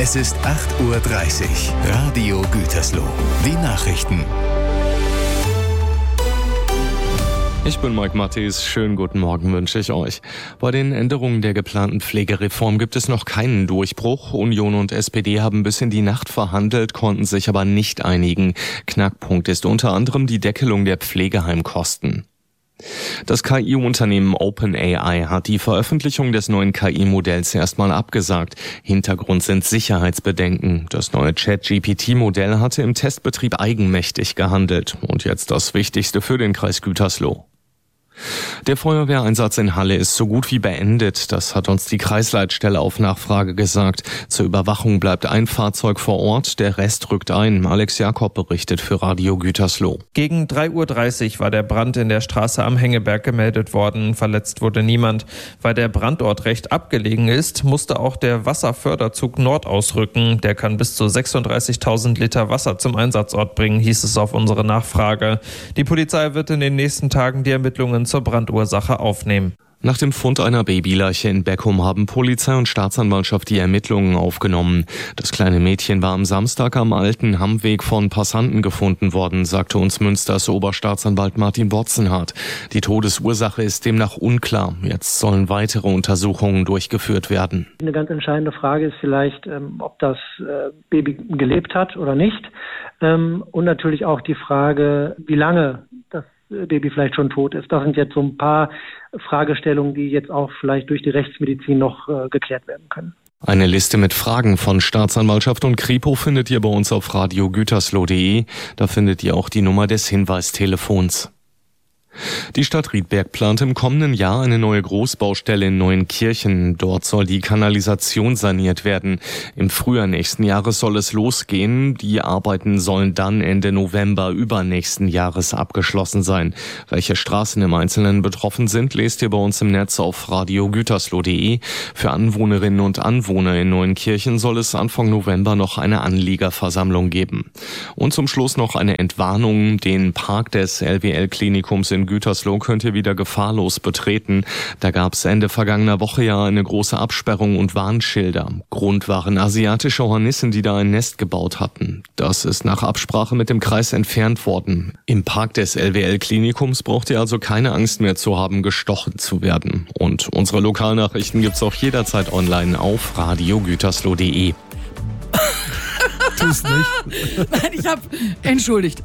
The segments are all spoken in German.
Es ist 8:30 Uhr. Radio Gütersloh. Die Nachrichten. Ich bin Mike Mattis. Schönen guten Morgen wünsche ich euch. Bei den Änderungen der geplanten Pflegereform gibt es noch keinen Durchbruch. Union und SPD haben bis in die Nacht verhandelt, konnten sich aber nicht einigen. Knackpunkt ist unter anderem die Deckelung der Pflegeheimkosten. Das KI-Unternehmen OpenAI hat die Veröffentlichung des neuen KI-Modells erstmal abgesagt. Hintergrund sind Sicherheitsbedenken. Das neue ChatGPT-Modell hatte im Testbetrieb eigenmächtig gehandelt. Und jetzt das Wichtigste für den Kreis Gütersloh. Der Feuerwehreinsatz in Halle ist so gut wie beendet. Das hat uns die Kreisleitstelle auf Nachfrage gesagt. Zur Überwachung bleibt ein Fahrzeug vor Ort, der Rest rückt ein. Alex Jakob berichtet für Radio Gütersloh. Gegen 3:30 Uhr war der Brand in der Straße am Hängeberg gemeldet worden. Verletzt wurde niemand. Weil der Brandort recht abgelegen ist, musste auch der Wasserförderzug Nord ausrücken. Der kann bis zu 36.000 Liter Wasser zum Einsatzort bringen, hieß es auf unsere Nachfrage. Die Polizei wird in den nächsten Tagen die Ermittlungen zur Brandursache aufnehmen. Nach dem Fund einer Babyleiche in Beckum haben Polizei und Staatsanwaltschaft die Ermittlungen aufgenommen. Das kleine Mädchen war am Samstag am alten Hammweg von Passanten gefunden worden, sagte uns Münsters Oberstaatsanwalt Martin Botzenhardt. Die Todesursache ist demnach unklar. Jetzt sollen weitere Untersuchungen durchgeführt werden. Eine ganz entscheidende Frage ist vielleicht, ob das Baby gelebt hat oder nicht. Und natürlich auch die Frage, wie lange das Baby vielleicht schon tot ist. Das sind jetzt so ein paar Fragestellungen, die jetzt auch vielleicht durch die Rechtsmedizin noch geklärt werden können. Eine Liste mit Fragen von Staatsanwaltschaft und Kripo findet ihr bei uns auf radiogütersloh.de. Da findet ihr auch die Nummer des Hinweistelefons. Die Stadt Riedberg plant im kommenden Jahr eine neue Großbaustelle in Neuenkirchen. Dort soll die Kanalisation saniert werden. Im Frühjahr nächsten Jahres soll es losgehen. Die Arbeiten sollen dann Ende November übernächsten Jahres abgeschlossen sein. Welche Straßen im Einzelnen betroffen sind, lest ihr bei uns im Netz auf radiogütersloh.de. Für Anwohnerinnen und Anwohner in Neuenkirchen soll es Anfang November noch eine Anliegerversammlung geben. Und zum Schluss noch eine Entwarnung. Den Park des LWL-Klinikums in Gütersloh könnt ihr wieder gefahrlos betreten. Da gab es Ende vergangener Woche ja eine große Absperrung und Warnschilder. Grund waren asiatische Hornissen, die da ein Nest gebaut hatten. Das ist nach Absprache mit dem Kreis entfernt worden. Im Park des LWL-Klinikums braucht ihr also keine Angst mehr zu haben, gestochen zu werden. Und unsere Lokalnachrichten gibt's auch jederzeit online auf radiogütersloh.de. Tust nicht. Nein, entschuldigt.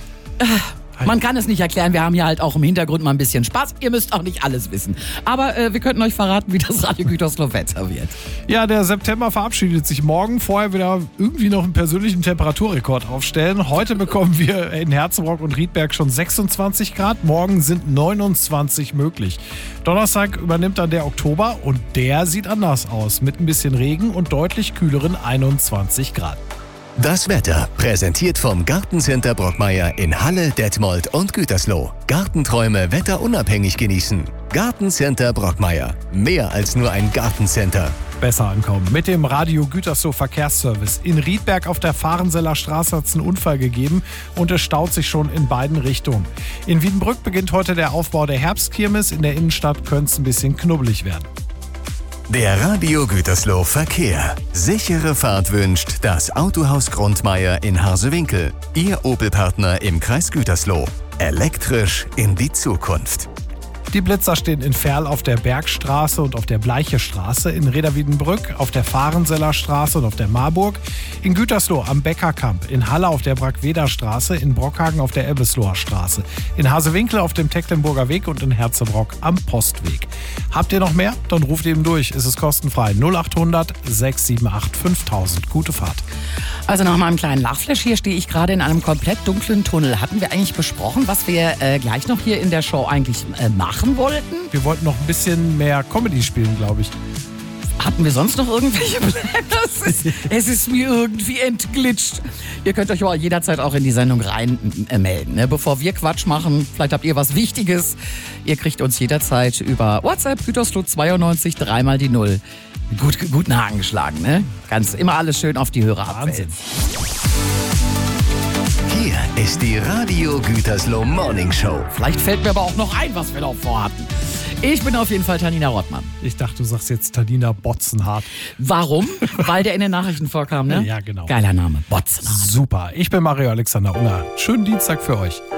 Man kann es nicht erklären, wir haben hier halt auch im Hintergrund mal ein bisschen Spaß. Ihr müsst auch nicht alles wissen. Aber wir könnten euch verraten, wie das Radio Gütersloh Wetter wird. Ja, der September verabschiedet sich morgen. Vorher wieder irgendwie noch einen persönlichen Temperaturrekord aufstellen. Heute bekommen wir in Herzebrock und Riedberg schon 26 Grad. Morgen sind 29 möglich. Donnerstag übernimmt dann der Oktober und der sieht anders aus. Mit ein bisschen Regen und deutlich kühleren 21 Grad. Das Wetter präsentiert vom Gartencenter Brockmeier in Halle, Detmold und Gütersloh. Gartenträume wetterunabhängig genießen. Gartencenter Brockmeier. Mehr als nur ein Gartencenter. Besser ankommen mit dem Radio Gütersloh Verkehrsservice. In Riedberg auf der Fahrenseller Straße hat es einen Unfall gegeben und es staut sich schon in beiden Richtungen. In Wiedenbrück beginnt heute der Aufbau der Herbstkirmes. In der Innenstadt könnte es ein bisschen knubbelig werden. Der Radio Gütersloh Verkehr. Sichere Fahrt wünscht das Autohaus Grundmeier in Harsewinkel. Ihr Opel-Partner im Kreis Gütersloh. Elektrisch in die Zukunft. Die Blitzer stehen in Verl auf der Bergstraße und auf der Bleiche Straße, in Reda-Wiedenbrück auf der Fahrenseller Straße und auf der Marburg, in Gütersloh am Bäckerkamp, in Halle auf der Brackweder Straße, in Brockhagen auf der Ebbesloher Straße, in Hasewinkel auf dem Tecklenburger Weg und in Herzebrock am Postweg. Habt ihr noch mehr? Dann ruft eben durch. Es ist kostenfrei. 0800 678 5000. Gute Fahrt. Also nach meinem kleinen Lachflash hier stehe ich gerade in einem komplett dunklen Tunnel. Hatten wir eigentlich besprochen, was wir gleich noch hier in der Show eigentlich machen wollten? Wir wollten noch ein bisschen mehr Comedy spielen, glaube ich. Hatten wir sonst noch irgendwelche Pläne? Es ist mir irgendwie entglitscht. Ihr könnt euch aber jederzeit auch in die Sendung rein melden. Ne? Bevor wir Quatsch machen, vielleicht habt ihr was Wichtiges. Ihr kriegt uns jederzeit über WhatsApp Gütersloh 92 3 die 0. Guten Haken geschlagen, ne? Ganz immer alles schön auf die Hörer abwälzen. Hier ist die Radio Gütersloh Morning Show. Vielleicht fällt mir aber auch noch ein, was wir noch vorhatten. Ich bin auf jeden Fall Tanina Rottmann. Ich dachte, du sagst jetzt Tanina Botzenhardt. Warum? Weil der in den Nachrichten vorkam, ne? Ja, genau. Geiler Name, Botzenhardt. Super. Ich bin Mario Alexander Unger. Schönen Dienstag für euch.